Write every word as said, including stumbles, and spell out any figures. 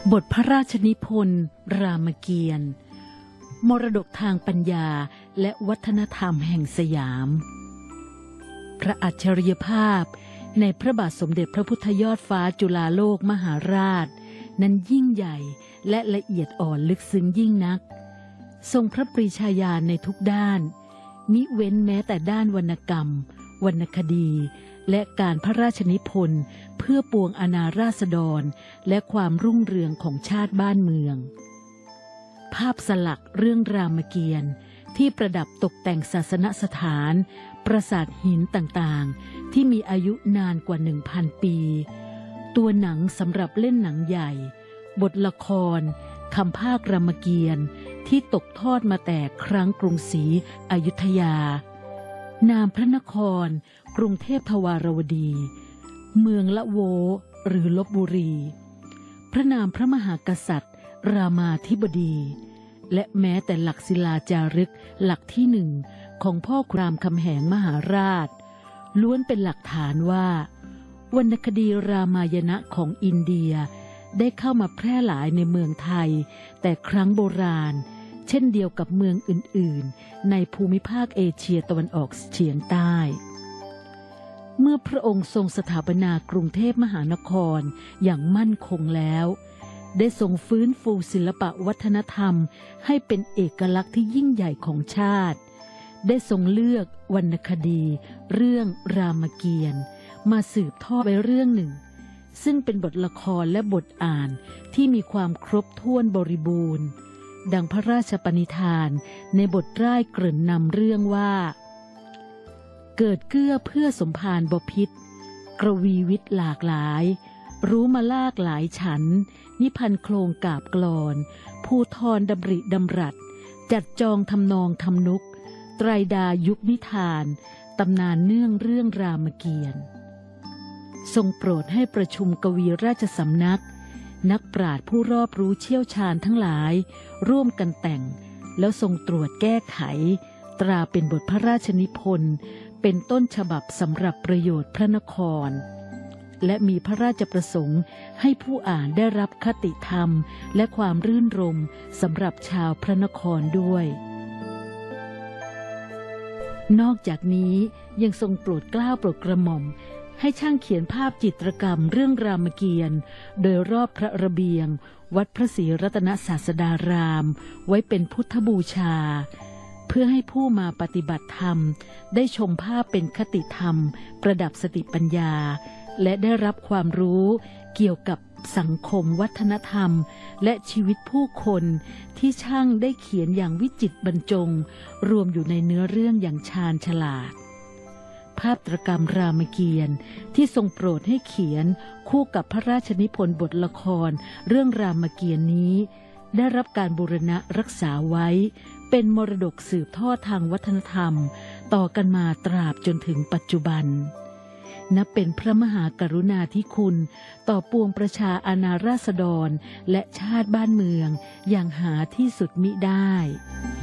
บทพระราชนิพนธ์รามเกียรติ์มรดกทางปัญญาและวัฒนธรรมแห่งสยามพระอัจฉริยภาพในพระบาทสมเด็จพระพุทธยอดฟ้าจุฬาโลกมหาราชนั้นยิ่งใหญ่และละเอียดอ่อนลึกซึ้งยิ่งนักทรงพระปรีชาญาณในทุกด้านมิเว้นแม้แต่ด้านวรรณกรรมวรรณคดีและการพระราชนิพนธ์เพื่อปวงอาณาราษฎรและความรุ่งเรืองของชาติบ้านเมืองภาพสลักเรื่องรามเกียรติ์ที่ประดับตกแต่งศาสนสถานปราสาทหินต่างๆที่มีอายุนานกว่า หนึ่งพัน ปีตัวหนังสำหรับเล่นหนังใหญ่บทละครคำภาครามเกียรติ์ที่ตกทอดมาแต่ครั้งกรุงศรีอยุธยานามพระนครกรุงเทพทวารวดีเมืองละโวหรือลพบุรีพระนามพระมหากษัตริย์รามาธิบดีและแม้แต่หลักศิลาจารึกหลักที่หนึ่งของพ่อรามคำแหงมหาราชล้วนเป็นหลักฐานว่าวรรณคดีรามายณะของอินเดียได้เข้ามาแพร่หลายในเมืองไทยแต่ครั้งโบราณเช่นเดียวกับเมืองอื่นๆในภูมิภาคเอเชียตะวันออกเฉียงใต้เมื่อพระองค์ทรงสถาปนากรุงเทพมหานครอย่างมั่นคงแล้วได้ทรงฟื้นฟูศิลปวัฒนธรรมให้เป็นเอกลักษณ์ที่ยิ่งใหญ่ของชาติได้ทรงเลือกวรรณคดีเรื่องรามเกียรติ์มาสืบทอดไว้เรื่องหนึ่งซึ่งเป็นบทละครและบทอ่านที่มีความครบถ้วนบริบูรณ์ดังพระราชปณิธานในบทร่ายเกริ่นนำเรื่องว่าเกิดเกื้อเพื่อสมภารบพิตรกระวีวิทย์หลากหลายรู้มาลากหลายฉันนิพันธ์โครงกาบกลอนภูทรดำริดำรัสจัดจองทำนองทำนุกไตรดายุคนิทานตำนานเนื่องเรื่องรามเกียรติ์ทรงโปรดให้ประชุมกวีราชสำนักนักปราชญ์ผู้รอบรู้เชี่ยวชาญทั้งหลายร่วมกันแต่งแล้วทรงตรวจแก้ไขตราเป็นบทพระราชนิพนธ์เป็นต้นฉบับสำหรับประโยชน์พระนครและมีพระราชประสงค์ให้ผู้อ่านได้รับคติธรรมและความรื่นรมย์สำหรับชาวพระนครด้วยนอกจากนี้ยังทรงโปรดเกล้าโปรดกระหม่อมให้ช่างเขียนภาพจิตรกรรมเรื่องรามเกียรติ์โดยรอบพระระเบียงวัดพระศรีรัตนศาสดารามไว้เป็นพุทธบูชาเพื่อให้ผู้มาปฏิบัติธรรมได้ชมภาพเป็นคติธรรมประดับสติปัญญาและได้รับความรู้เกี่ยวกับสังคมวัฒนธรรมและชีวิตผู้คนที่ช่างได้เขียนอย่างวิจิตรบรรจงรวมอยู่ในเนื้อเรื่องอย่างชาญฉลาดภาพตรกรรมรามเกียรติ์ที่ทรงโปรดให้เขียนคู่กับพระราชนิพนธ์บทละครเรื่องรามเกียรติ์นี้ได้รับการบูรณะรักษาไว้เป็นมรดกสืบทอดทางวัฒนธรรมต่อกันมาตราบจนถึงปัจจุบันนับเป็นพระมหากรุณาธิคุณต่อปวงประชาอาณาราษฎรและชาติบ้านเมืองอย่างหาที่สุดมิได้